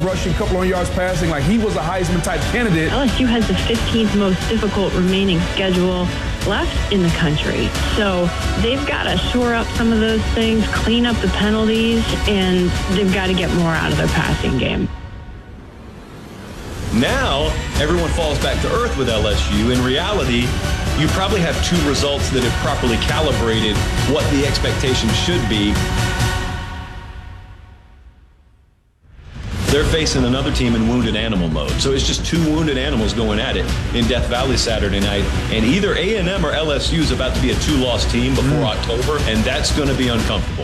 rushing, couple on yards passing. Like, he was a Heisman-type candidate. LSU has the 15th most difficult remaining schedule left in the country. So they've got to shore up some of those things, clean up the penalties, and they've got to get more out of their passing game. Now, everyone falls back to earth with LSU. In reality, you probably have two results that have properly calibrated what the expectation should be. They're facing another team in wounded animal mode. So it's just two wounded animals going at it in Death Valley Saturday night. And either A&M or LSU is about to be a two-loss team before October, and that's going to be uncomfortable.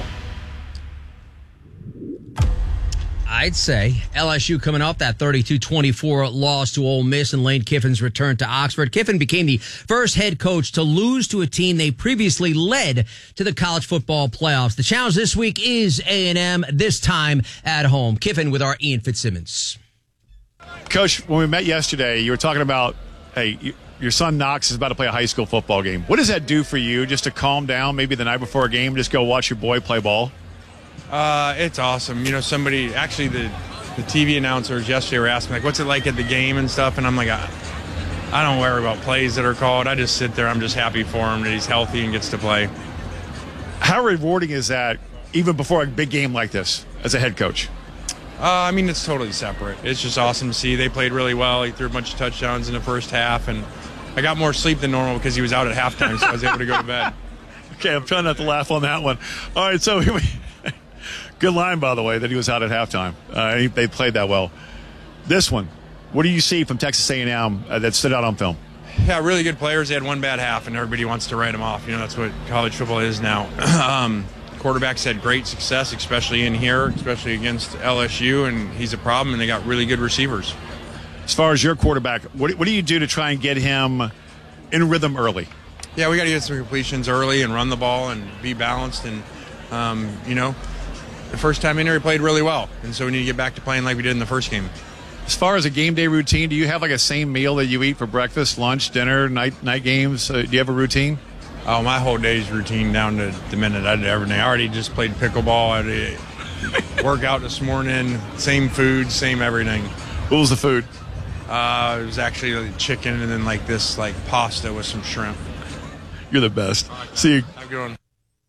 I'd say LSU coming off that 32-24 loss to Ole Miss and Lane Kiffin's return to Oxford. Kiffin became the first head coach to lose to a team they previously led to the college football playoffs. The challenge this week is A&M, this time at home. Kiffin with our Ian Fitzsimmons. Coach, when we met yesterday, you were talking about, hey, your son Knox is about to play a high school football game. What does that do for you, just to calm down maybe the night before a game, just go watch your boy play ball? It's awesome. You know, somebody, actually the TV announcers yesterday were asking, like, what's it like at the game and stuff? And I'm like, I don't worry about plays that are called. I just sit there. I'm just happy for him that he's healthy and gets to play. How rewarding is that, even before a big game like this, as a head coach? I mean, it's totally separate. It's just awesome to see. They played really well. He threw a bunch of touchdowns in the first half, and I got more sleep than normal because he was out at halftime, so I was able to go to bed. Okay, I'm trying not to laugh on that one. All right, so good line, by the way, that he was out at halftime. They played that well. This one, what do you see from Texas A&M that stood out on film? Yeah, really good players. They had one bad half, and everybody wants to write them off. You know, that's what college football is now. Quarterbacks had great success, especially in here, especially against LSU, and he's a problem, and they got really good receivers. As far as your quarterback, what do you do to try and get him in rhythm early? Yeah, we got to get some completions early and run the ball and be balanced. And, you know, the first time in here, he played really well. And so we need to get back to playing like we did in the first game. As far as a game day routine, do you have like a same meal that you eat for breakfast, lunch, dinner, night games? Do you have a routine? Oh, my whole day's routine down to the minute. I did everything. I already just played pickleball. I did workout this morning. Same food, same everything. What was the food? It was actually chicken and then like this like pasta with some shrimp. You're the best. See you. Have a good one.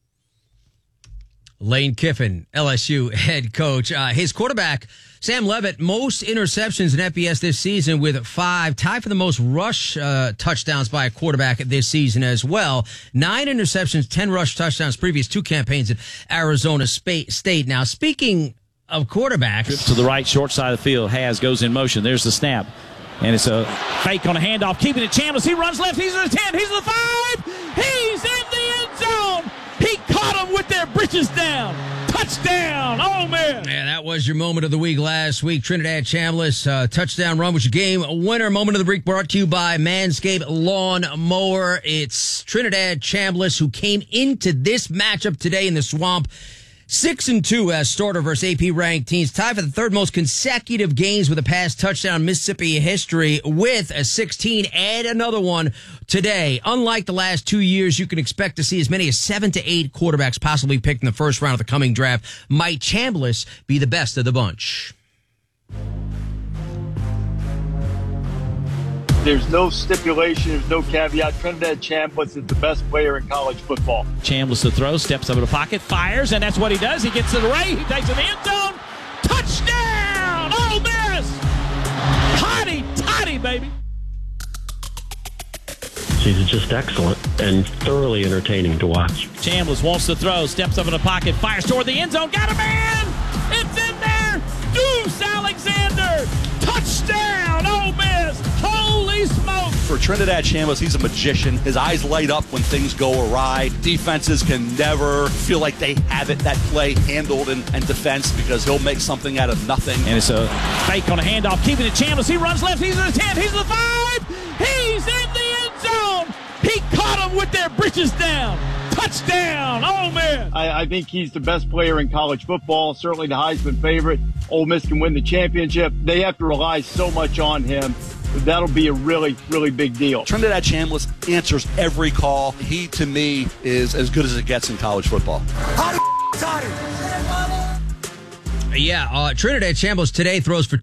Lane Kiffin, LSU head coach. His quarterback, Sam Leavitt, most interceptions in FBS this season with 5, tied for the most rush touchdowns by a quarterback this season as well. 9 interceptions, 10 rush touchdowns, previous 2 campaigns at Arizona State. Now, speaking of quarterbacks. To the right, short side of the field. Has goes in motion. There's the snap. And it's a fake on a handoff, keeping it Chambliss. He runs left. He's in the 10. He's in the 5. He's in the end zone. He caught him with their britches down. Touchdown, Ole Miss. Yeah, that was your moment of the week last week. Trinidad Chambliss, touchdown run, which your game winner. Moment of the week brought to you by Manscaped Lawn Mower. It's Trinidad Chambliss who came into this matchup today in the Swamp 6-2 as starter versus AP ranked teams, tied for the third most consecutive games with a pass touchdown in Mississippi history with a 16 and another one today. Unlike the last 2 years, you can expect to see as many as 7 to 8 quarterbacks possibly picked in the first round of the coming draft. Might Chambliss be the best of the bunch? There's no stipulation, there's no caveat. Trinidad Chambliss is the best player in college football. Chambliss to throw, steps up in the pocket, fires, and that's what he does. He gets to the right, he takes it in the end zone. Touchdown! Ole Miss! Hotty, baby. She's just excellent and thoroughly entertaining to watch. Chambliss wants to throw, steps up in the pocket, fires toward the end zone. Got a man! It's in there! Deuce Alexander! Touchdown, Ole Miss! Holy smoke! For Trinidad Chambliss, he's a magician. His eyes light up when things go awry. Defenses can never feel like they have that play handled in defense because he'll make something out of nothing. And it's a fake on a handoff, keeping it Chambliss. He runs left, he's in the 10, he's in the 5! He's in the end zone! He caught him with their britches down! Touchdown, Ole Miss! I think he's the best player in college football, certainly the Heisman favorite. Ole Miss can win the championship. They have to rely so much on him. That'll be a really, really big deal. Trinidad Chambliss answers every call. He, to me, is as good as it gets in college football. Yeah, Trinidad Chambliss today throws for